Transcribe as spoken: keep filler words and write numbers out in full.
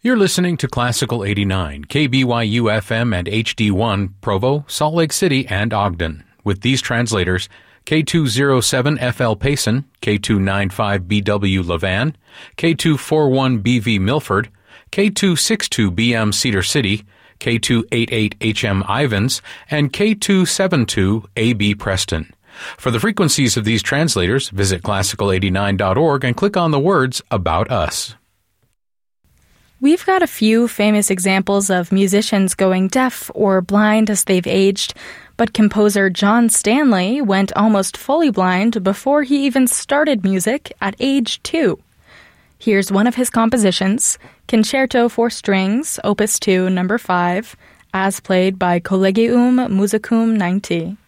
You're listening to Classical eighty-nine, K B Y U F M and H D one, Provo, Salt Lake City, and Ogden. With these translators, K two oh seven F L Payson, K two ninety-five B W Levan, K two forty-one B V Milford, K two sixty-two B M Cedar City, K two eighty-eight H M Ivins, and K two seventy-two A B Preston. For the frequencies of these translators, visit classical eighty-nine dot org and click on the words About Us. We've got a few famous examples of musicians going deaf or blind as they've aged, but composer John Stanley went almost fully blind before he even started music at age two. Here's one of his compositions, Concerto for Strings, Opus two, number five, as played by Collegium Musicum ninety.